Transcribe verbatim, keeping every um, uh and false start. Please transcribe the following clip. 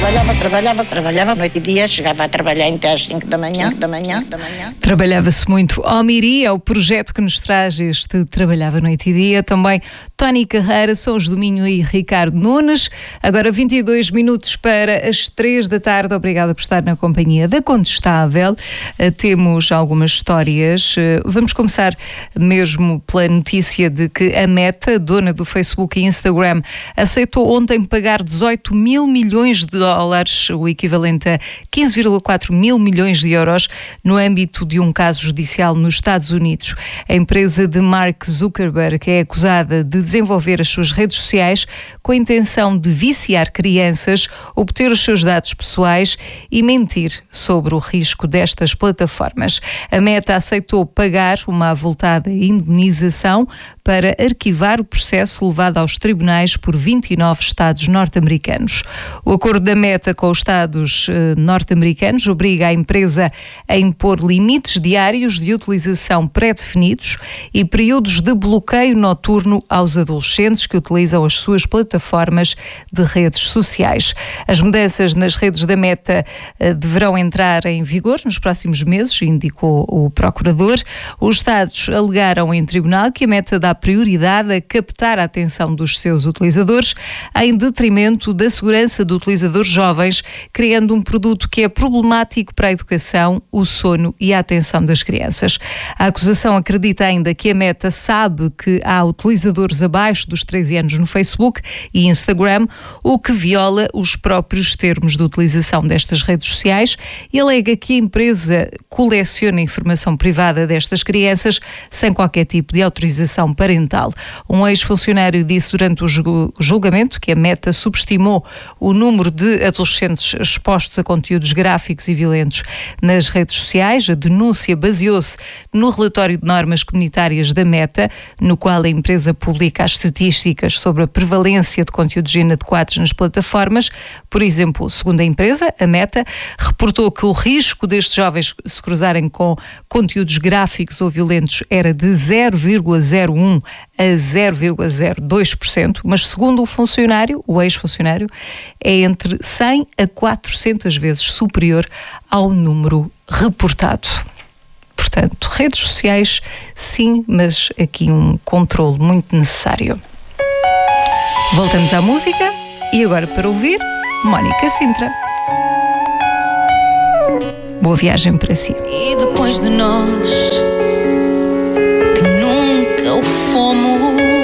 trabalhava, trabalhava, trabalhava noite e dia, chegava a trabalhar até às cinco da manhã, da manhã, da manhã. Trabalhava-se muito. Almiri é o projeto que nos traz este Trabalhava Noite e Dia. Também Tony Carreira, Sons do Minho e Ricardo Nunes. Agora vinte e dois minutos para as três da tarde. Obrigada por estar na companhia da Contestável. Uh, temos algumas histórias. Uh, vamos começar mesmo pela notícia de que a Meta, dona do Facebook e Instagram, aceitou ontem pagar dezoito mil milhões de dólares, o equivalente a quinze vírgula quatro mil milhões de euros, no âmbito de um caso judicial nos Estados Unidos. A empresa de Mark Zuckerberg é acusada de desenvolver as suas redes sociais com a intenção de viciar crianças, obter os seus dados pessoais e mentir sobre o risco destas plataformas. A Meta aceitou pagar uma avultada indemnização para arquivar o processo levado aos tribunais por vinte e nove estados norte-americanos. O acordo da Meta com os estados eh, norte-americanos obriga a empresa a impor limites diários de utilização pré-definidos e períodos de bloqueio noturno aos adolescentes que utilizam as suas plataformas de redes sociais. As mudanças nas redes da Meta eh, deverão entrar em vigor nos próximos meses, indicou o procurador. Os estados alegaram em tribunal que a Meta dá prioridade a captar a atenção dos seus utilizadores em detrimento da segurança de utilizadores jovens, criando um produto que é problemático para a educação, o sono e a atenção das crianças. A acusação acredita ainda que a Meta sabe que há utilizadores abaixo dos treze anos no Facebook e Instagram, o que viola os próprios termos de utilização destas redes sociais, e alega que a empresa coleciona informação privada destas crianças sem qualquer tipo de autorização parental. Um ex-funcionário disse durante o julgamento que a Meta subestimou o número de adolescentes expostos a conteúdos gráficos e violentos nas redes sociais. A denúncia baseou-se no relatório de normas comunitárias da Meta, no qual a empresa publica as estatísticas sobre a prevalência de conteúdos inadequados nas plataformas. Por exemplo, segundo a empresa, a Meta reportou que o risco destes jovens se cruzarem com conteúdos gráficos ou violentos era de zero vírgula zero um a zero vírgula zero dois por cento, mas segundo o funcionário, o ex-funcionário, é entre cem a quatrocentas vezes superior ao número reportado. Portanto, redes sociais, sim, mas aqui um controle muito necessário. Voltamos à música e agora para ouvir Mónica Sintra. Boa viagem para si. E depois de nós, que nunca o fomos,